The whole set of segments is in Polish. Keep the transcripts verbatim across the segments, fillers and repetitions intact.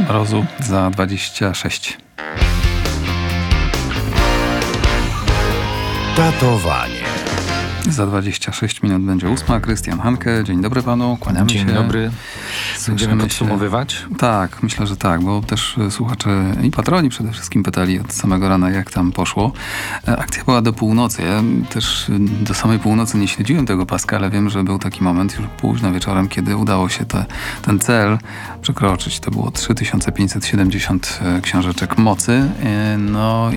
Mrozu za dwadzieścia sześć. Datowanie. Za dwadzieścia sześć minut będzie ósma. Krystian Hanke. Dzień dobry panu, kłaniamy Dzień się. dobry. Będziemy Słyszymy podsumowywać? Się. Tak, myślę, że tak, bo też słuchacze i patroni przede wszystkim pytali od samego rana, jak tam poszło. Akcja była do północy. Ja też do samej północy nie śledziłem tego paska, ale wiem, że był taki moment już późno wieczorem, kiedy udało się te, ten cel przekroczyć. To było trzy tysiące pięćset siedemdziesiąt książeczek mocy. No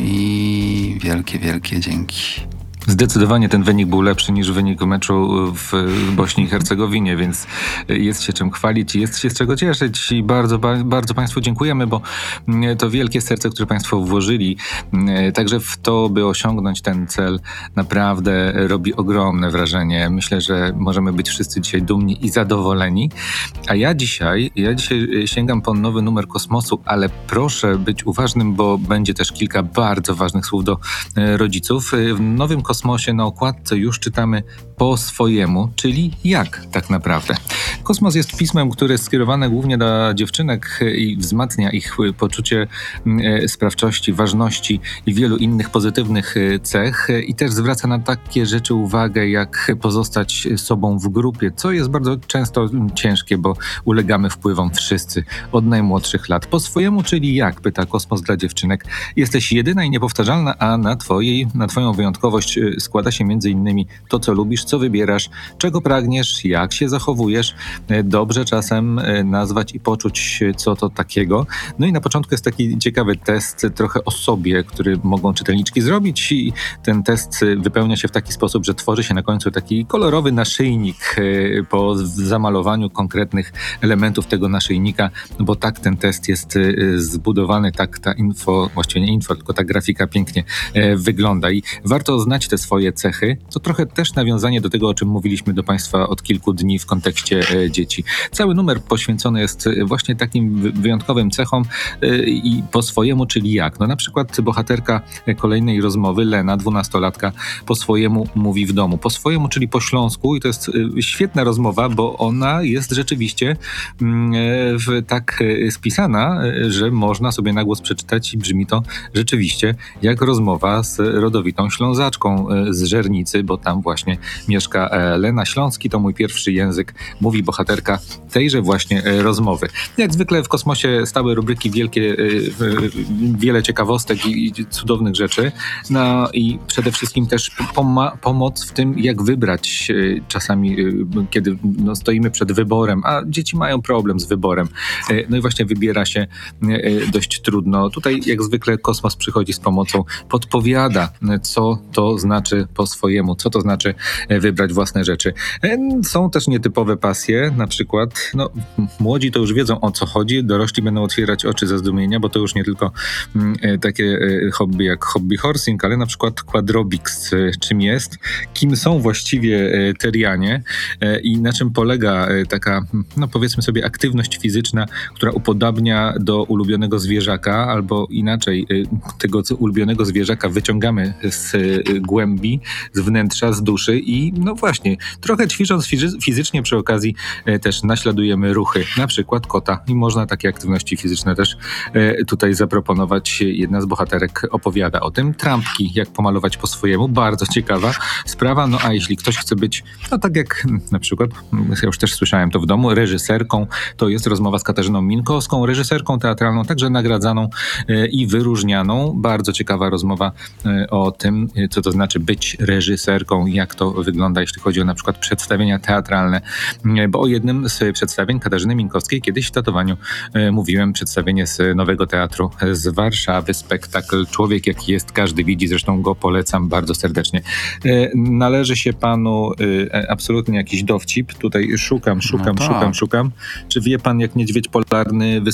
i wielkie, wielkie dzięki. Zdecydowanie ten wynik był lepszy niż wynik meczu w Bośni i Hercegowinie, więc jest się czym chwalić i jest się z czego cieszyć i bardzo, bardzo Państwu dziękujemy, bo to wielkie serce, które Państwo włożyli także w to, by osiągnąć ten cel, naprawdę robi ogromne wrażenie. Myślę, że możemy być wszyscy dzisiaj dumni i zadowoleni. A ja dzisiaj, ja dzisiaj sięgam po nowy numer Kosmosu, ale proszę być uważnym, bo będzie też kilka bardzo ważnych słów do rodziców. W nowym Kosmosie na okładce już czytamy po swojemu, czyli jak tak naprawdę. Kosmos jest pismem, które jest skierowane głównie do dziewczynek i wzmacnia ich poczucie sprawczości, ważności i wielu innych pozytywnych cech i też zwraca na takie rzeczy uwagę, jak pozostać sobą w grupie, co jest bardzo często ciężkie, bo ulegamy wpływom wszyscy od najmłodszych lat. Po swojemu, czyli jak, pyta Kosmos dla dziewczynek. Jesteś jedyna i niepowtarzalna, a na twojej, na twoją wyjątkowość składa się między innymi to, co lubisz, co wybierasz, czego pragniesz, jak się zachowujesz. Dobrze czasem nazwać i poczuć, co to takiego. No i na początku jest taki ciekawy test trochę o sobie, który mogą czytelniczki zrobić i ten test wypełnia się w taki sposób, że tworzy się na końcu taki kolorowy naszyjnik po zamalowaniu konkretnych elementów tego naszyjnika, bo tak ten test jest zbudowany, tak ta info, właściwie nie info, tylko ta grafika pięknie wygląda i warto znać te swoje cechy, to trochę też nawiązanie do tego, o czym mówiliśmy do Państwa od kilku dni w kontekście e, dzieci. Cały numer poświęcony jest właśnie takim wyjątkowym cechom e, i po swojemu, czyli jak. No na przykład bohaterka kolejnej rozmowy, Lena, dwunastolatka, po swojemu mówi w domu. Po swojemu, czyli po śląsku i to jest e, świetna rozmowa, bo ona jest rzeczywiście mm, e, tak e, spisana, e, że można sobie na głos przeczytać i brzmi to rzeczywiście jak rozmowa z rodowitą Ślązaczką z Żernicy, bo tam właśnie mieszka Lena. Śląski to mój pierwszy język, mówi bohaterka tejże właśnie rozmowy. Jak zwykle w Kosmosie stały rubryki wielkie, wiele ciekawostek i cudownych rzeczy. No i przede wszystkim też poma- pomoc w tym, jak wybrać czasami, kiedy no, stoimy przed wyborem, a dzieci mają problem z wyborem. No i właśnie wybiera się dość trudno. Tutaj jak zwykle Kosmos przychodzi z pomocą, podpowiada, co to znaczy po swojemu, co to znaczy wybrać własne rzeczy. Są też nietypowe pasje, na przykład, no, młodzi to już wiedzą, o co chodzi, dorośli będą otwierać oczy ze zdumienia, bo to już nie tylko mm, takie hobby jak hobby horsing, ale na przykład quadrobiks, czym jest, kim są właściwie terianie i na czym polega taka, no powiedzmy sobie, aktywność fizyczna, która upodabnia do ulubionego zwierzaka, albo inaczej, tego ulubionego zwierzaka wyciągamy z głębi, z wnętrza, z duszy i no właśnie, trochę ćwicząc fizycznie przy okazji e, też naśladujemy ruchy, na przykład kota i można takie aktywności fizyczne też e, tutaj zaproponować. Jedna z bohaterek opowiada o tym. Trampki, jak pomalować po swojemu, bardzo ciekawa sprawa, no a jeśli ktoś chce być, no tak jak na przykład, ja już też słyszałem to w domu, reżyserką, to jest rozmowa z Katarzyną Minkowską, reżyserką teatralną, także nagradzaną e, i wyróżnianą. Bardzo ciekawa rozmowa e, o tym, co to znaczy być reżyserką, jak to wygląda, jeśli chodzi o na przykład przedstawienia teatralne, bo o jednym z przedstawień Katarzyny Minkowskiej kiedyś w Datowaniu e, mówiłem, przedstawienie z Nowego Teatru z Warszawy, spektakl Człowiek jaki jest, każdy widzi, zresztą go polecam bardzo serdecznie. E, należy się panu e, absolutnie jakiś dowcip, tutaj szukam, szukam, no tak. szukam, szukam. Czy wie pan, jak niedźwiedź polarny